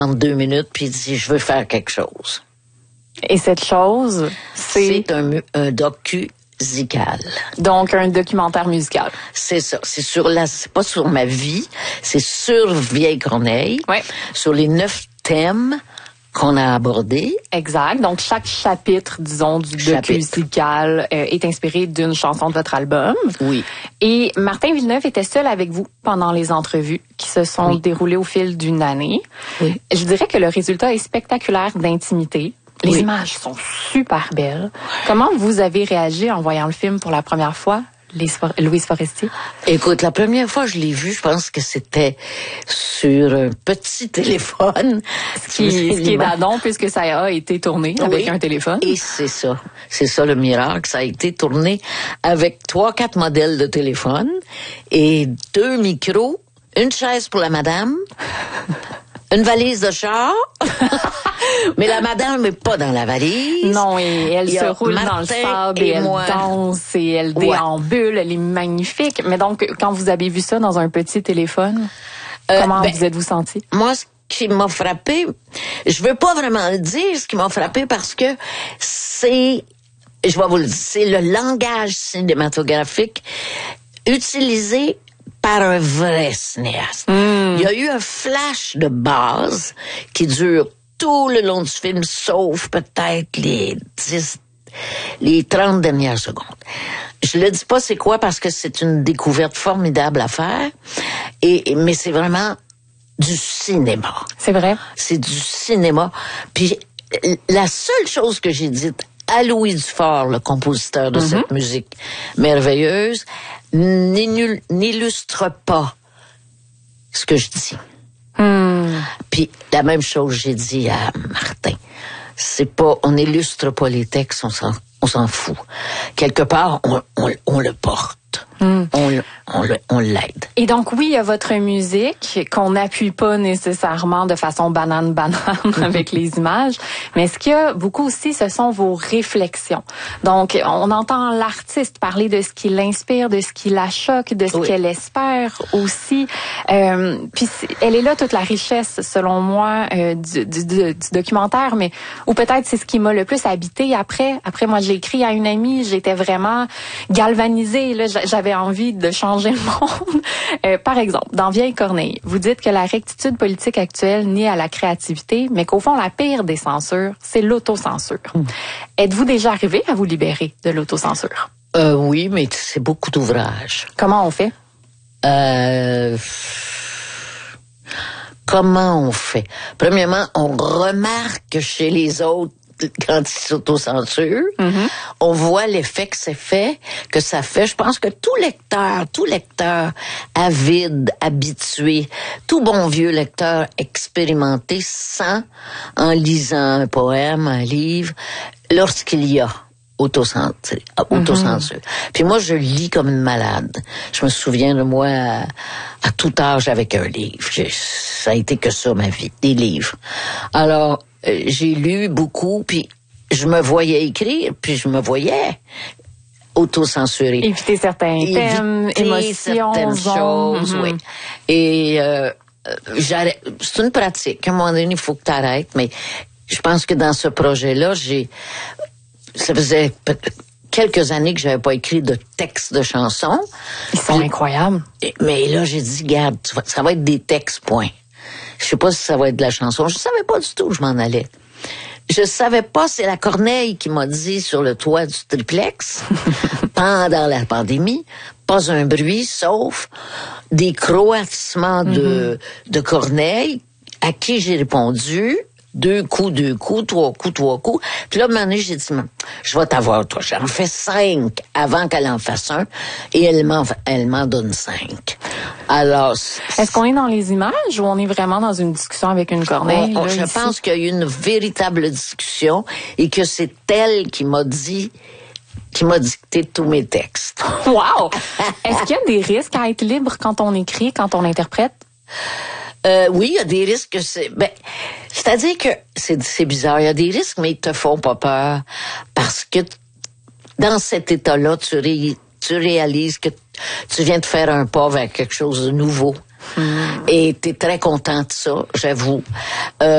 en 2 minutes, puis il dit, je veux faire quelque chose. Et cette chose, c'est un docu-musical. Donc, un documentaire musical. C'est ça. C'est pas sur ma vie, c'est sur Vieille Corneille. Oui. Sur les 9 thèmes qu'on a abordés. Exact. Donc, chaque chapitre, disons, du docu-musical est inspiré d'une chanson de votre album. Oui. Et Martin Villeneuve était seul avec vous pendant les entrevues qui se sont déroulées au fil d'une année. Oui. Je dirais que le résultat est spectaculaire d'intimité. Les images sont super belles. Comment vous avez réagi en voyant le film pour la première fois, Louise Forestier? Écoute, la première fois que je l'ai vu, je pense que c'était sur un petit téléphone. Ce qui est d'adon, puisque ça a été tourné avec un téléphone. Et c'est ça. C'est ça le miracle. Ça a été tourné avec 3-4 modèles de téléphone et 2 micros, une chaise pour la madame, une valise de char. Mais la madame n'est pas dans la valise. Non, et elle se roule dans le sable et elle danse et elle déambule. Elle est magnifique. Mais donc, quand vous avez vu ça dans un petit téléphone, comment vous êtes-vous senti? Moi, ce qui m'a frappé, je veux pas vraiment le dire, ce qui m'a frappé parce que je vais vous le dire, c'est le langage cinématographique utilisé par un vrai cinéaste. Il y a eu un flash de base qui dure tout le long du film, sauf peut-être les 30 dernières secondes. Je le dis pas c'est quoi parce que c'est une découverte formidable à faire, mais c'est vraiment du cinéma. C'est vrai? C'est du cinéma. Puis la seule chose que j'ai dite à Louis Dufort, le compositeur de cette musique merveilleuse, n'illustre pas ce que je dis. Puis la même chose j'ai dit à Martin. On n'illustre pas les textes, on s'en fout. Quelque part, on le porte. On l'aide. Et donc, oui, il y a votre musique qu'on n'appuie pas nécessairement de façon banane avec les images, mais ce qu'il y a beaucoup aussi, ce sont vos réflexions. Donc, on entend l'artiste parler de ce qui l'inspire, de ce qui la choque, de ce qu'elle espère aussi. Puis, elle est là toute la richesse, selon moi, du documentaire, mais ou peut-être c'est ce qui m'a le plus habité après. Après, moi, j'ai écrit à une amie, j'étais vraiment galvanisée, là, j'avais envie de changer le monde. Par exemple, dans Vieille Corneille, vous dites que la rectitude politique actuelle nie à la créativité, mais qu'au fond, la pire des censures, c'est l'autocensure. Êtes-vous déjà arrivé à vous libérer de l'autocensure? Oui, mais c'est beaucoup d'ouvrages. Comment on fait? Comment on fait? Premièrement, on remarque chez les autres quand ils s'autocensurent, on voit l'effet que ça fait. Je pense que tout lecteur avide, habitué, tout bon vieux lecteur expérimenté sent, en lisant un poème, un livre, lorsqu'il y a autocensure. Puis moi, je lis comme une malade. Je me souviens de moi à tout âge avec un livre. Ça a été que ça, ma vie, des livres. Alors, j'ai lu beaucoup, puis je me voyais écrire, puis je me voyais autocensurer. Éviter certains thèmes, émotions, certaines choses, oui. Et c'est une pratique. À un moment donné, il faut que tu arrêtes, mais je pense que dans ce projet-là, ça faisait quelques années que j'avais pas écrit de textes de chansons. Ils sont incroyables. Mais là, j'ai dit, regarde, ça va être des textes, point. Je sais pas si ça va être de la chanson. Je savais pas du tout où je m'en allais. Je savais pas, c'est la Corneille qui m'a dit sur le toit du triplex, pendant la pandémie, pas un bruit, sauf des croassements de Corneille, à qui j'ai répondu, 2 coups, 3 coups. Puis là, à un moment donné, j'ai dit, je vais t'avoir, toi. J'en fais 5 avant qu'elle en fasse un. Et elle m'en donne 5. Alors. Est-ce qu'on est dans les images ou on est vraiment dans une discussion avec une Corneille? Je pense qu'il y a eu une véritable discussion et que c'est elle qui m'a dicté tous mes textes. Wow! Est-ce qu'il y a des risques à être libre quand on écrit, quand on interprète? Oui, il y a des risques. C'est-à-dire que c'est bizarre. Il y a des risques, mais ils te font pas peur parce que dans cet état-là, tu réalises que tu viens de faire un pas vers quelque chose de nouveau. Et t'es très content de ça, j'avoue.